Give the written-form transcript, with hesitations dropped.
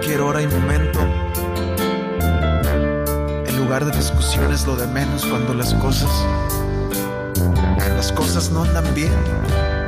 cualquier hora y momento. El lugar de discusión es lo de menos cuando las cosas no andan bien.